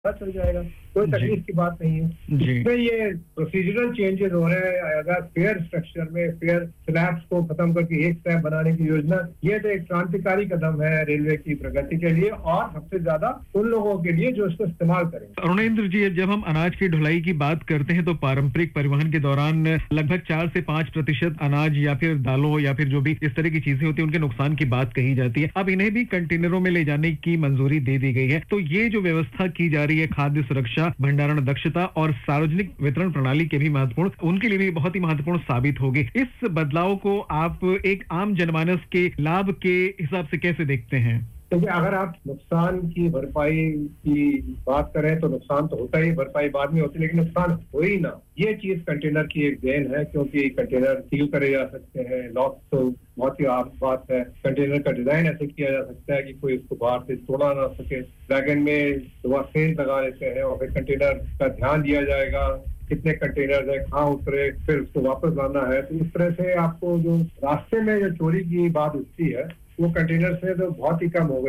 पता चल जाएगा, कोई तकलीफ की बात नहीं है। इसमें ये प्रोसीजरल चेंजेस हो रहे हैं, अगर फेयर स्ट्रक्चर में फेयर स्लैब्स को खत्म करके एक स्लैब बनाने की योजना, ये तो एक क्रांतिकारी कदम है रेलवे की प्रगति के लिए और सबसे ज्यादा उन लोगों के लिए जो इसको इस्तेमाल करेंगे। अरुणेंद्र जी, जब हम अनाज की ढुलाई की बात करते हैं तो पारंपरिक परिवहन के दौरान लगभग 4 से 5% अनाज या फिर दालों या फिर जो भी इस तरह की चीजें होती है उनके नुकसान की बात कही जाती है। अब इन्हें भी कंटेनरों में ले जाने की मंजूरी दे दी गई है, तो ये जो व्यवस्था की जा रही है खाद्य सुरक्षा, भंडारण दक्षता और सार्वजनिक वितरण प्रणाली के भी महत्वपूर्ण, उनके लिए भी बहुत ही महत्वपूर्ण साबित होगी। इस बदलाव को आप एक आम जनमानस के लाभ के हिसाब से कैसे देखते हैं? देखिए, अगर आप नुकसान की भरपाई की बात करें तो नुकसान तो होता ही, भरपाई बाद में होती है, लेकिन नुकसान हो ही ना, ये चीज कंटेनर की एक देन है, क्योंकि कंटेनर सील करे जा सकते हैं, लॉक तो बहुत ही आम बात है। कंटेनर का डिजाइन ऐसे किया जा सकता है कि कोई उसको बाहर से तोड़ा ना सके। वैगन में दवा सेंट लगा लेते हैं और फिर कंटेनर का ध्यान दिया जाएगा कितने कंटेनर है, कहाँ उतरे, फिर उसको वापस लाना है। तो इस तरह से आपको जो रास्ते में जो चोरी की बात उठती है वो कंटेनर से तो बहुत ही कम हो गई।